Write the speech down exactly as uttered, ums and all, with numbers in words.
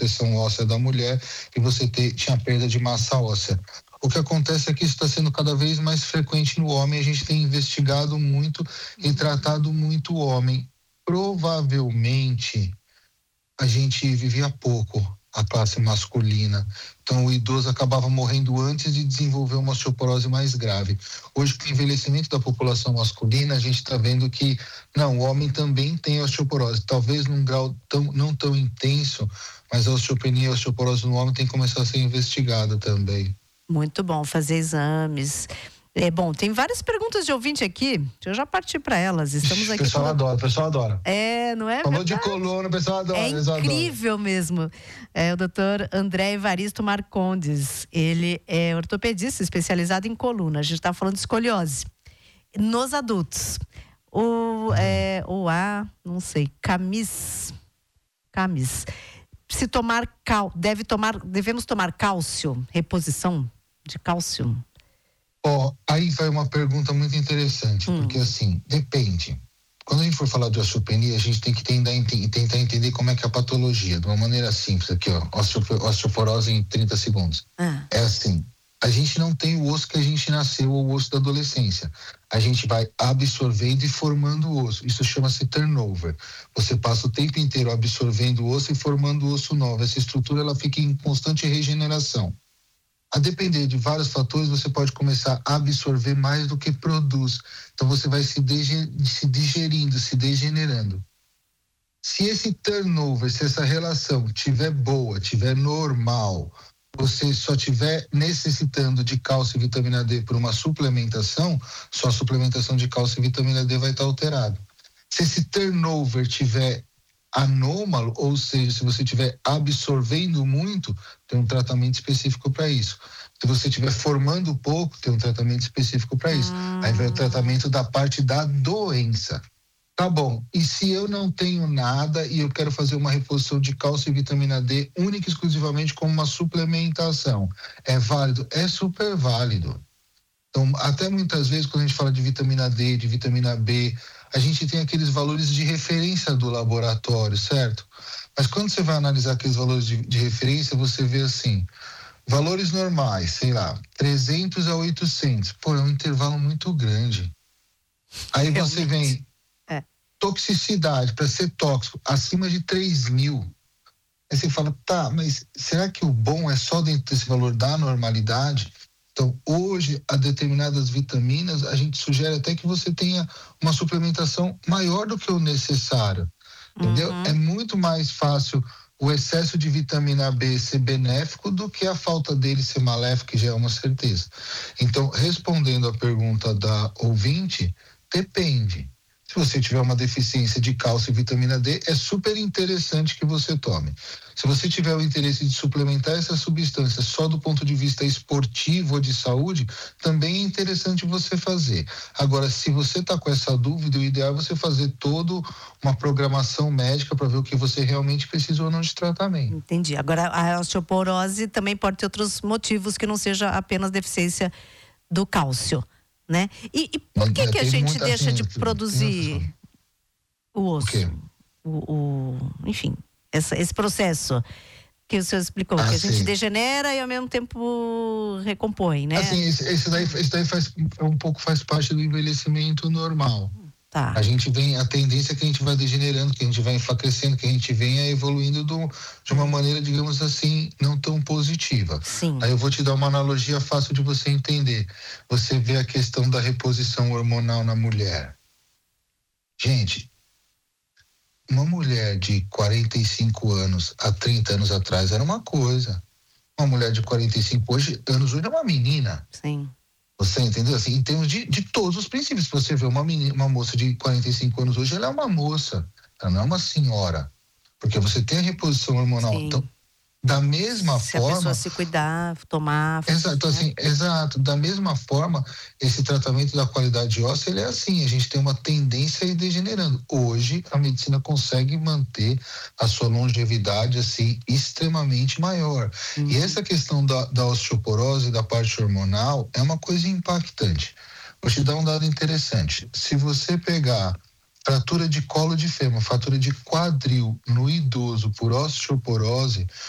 proteção óssea da mulher e você ter, tinha perda de massa óssea. O que acontece é que isso está sendo cada vez mais frequente no homem, a gente tem investigado muito e tratado muito o homem. Provavelmente a gente vivia pouco a classe masculina, então o idoso acabava morrendo antes de desenvolver uma osteoporose mais grave. Hoje, com o envelhecimento da população masculina, a gente está vendo que não, o homem também tem osteoporose, talvez num grau tão, não tão intenso, mas a osteopenia e a osteoporose no homem tem que começar a ser investigada também. Muito bom fazer exames. É bom, tem várias perguntas de ouvinte aqui. Deixa eu já partir para elas. Estamos aqui. O pessoal toda... adora, o pessoal adora. É, não é? Falou verdade? De coluna, o pessoal adora. É incrível mesmo. É o doutor André Evaristo Marcondes. Ele é ortopedista especializado em coluna. A gente está falando de escoliose nos adultos. O, é, o A, não sei, Camis. Camis. Se tomar cal, deve tomar, devemos tomar cálcio, reposição de cálcio. Ó, oh, aí vai uma pergunta muito interessante, hum. porque assim, depende. Quando a gente for falar de osteopenia, a gente tem que tentar, tentar entender como é que é a patologia, de uma maneira simples aqui, ó, osteoporose em trinta segundos. Ah. É assim, a gente não tem o osso que a gente nasceu, ou o osso da adolescência. A gente vai absorvendo e formando o osso. Isso chama-se turnover. Você passa o tempo inteiro absorvendo o osso e formando o osso novo. Essa estrutura, ela fica em constante regeneração. A depender de vários fatores, você pode começar a absorver mais do que produz. Então, você vai se, dege- se digerindo, se degenerando. Se esse turnover, se essa relação tiver boa, tiver normal, você só tiver necessitando de cálcio e vitamina D por uma suplementação, sua suplementação de cálcio e vitamina D vai estar alterada. Se esse turnover tiver anômalo, ou seja, se você estiver absorvendo muito, tem um tratamento específico para isso. Se você estiver formando pouco, tem um tratamento específico para isso. Ah. Aí vem o tratamento da parte da doença. Tá bom, e se eu não tenho nada e eu quero fazer uma reposição de cálcio e vitamina D única e exclusivamente como uma suplementação, é válido? É super válido. Então, até muitas vezes, quando a gente fala de vitamina D, de vitamina B, a gente tem aqueles valores de referência do laboratório, certo? Mas quando você vai analisar aqueles valores de, de referência, você vê assim, valores normais, sei lá, trezentos a oitocentos. Pô, é um intervalo muito grande. Aí você vem, é. toxicidade, para ser tóxico, acima de três mil. Aí você fala, tá, mas será que o bom é só dentro desse valor da normalidade? Então, hoje, a determinadas vitaminas, a gente sugere até que você tenha uma suplementação maior do que o necessário, entendeu? Uhum. É muito mais fácil o excesso de vitamina B ser benéfico do que a falta dele ser maléfico, que já é uma certeza. Então, respondendo à pergunta da ouvinte, depende. Se você tiver uma deficiência de cálcio e vitamina D, é super interessante que você tome. Se você tiver o interesse de suplementar essa substância só do ponto de vista esportivo ou de saúde, também é interessante você fazer. Agora, se você está com essa dúvida, o ideal é você fazer toda uma programação médica para ver o que você realmente precisa ou não de tratamento. Entendi. Agora, a osteoporose também pode ter outros motivos que não seja apenas deficiência do cálcio, né? E, e por que que a gente deixa assim, de produzir o osso? O, o, enfim, essa, esse processo que o senhor explicou, ah, que a sim. gente degenera e ao mesmo tempo recompõe, né? Assim, esse, esse daí, esse daí faz, um pouco faz parte do envelhecimento normal. Tá. A gente vem, a tendência é que a gente vai degenerando, que a gente vai enfraquecendo, que a gente venha evoluindo do, de uma maneira, digamos assim, não tão positiva. Sim. Aí eu vou te dar uma analogia fácil de você entender. Você vê a questão da reposição hormonal na mulher. Gente, uma mulher de quarenta e cinco anos há trinta anos atrás era uma coisa. Uma mulher de quarenta e cinco hoje, anos hoje é uma menina. Sim. Você entendeu? Assim, em termos de, de todos os princípios. Se você vê uma, menina, uma moça de quarenta e cinco anos hoje, ela é uma moça. Ela não é uma senhora. Porque você tem a reposição hormonal. Sim. Então, da mesma se forma... Se a pessoa se cuidar, tomar... Exato, né? assim, exato. Da mesma forma, esse tratamento da qualidade óssea, ele é assim. A gente tem uma tendência a ir degenerando. Hoje, a medicina consegue manter a sua longevidade, assim, extremamente maior. Uhum. E essa questão da, da osteoporose, da parte hormonal, é uma coisa impactante. Vou te dar um dado interessante. Se você pegar fratura de colo de fêmur, fratura de quadril no idoso por osteoporose,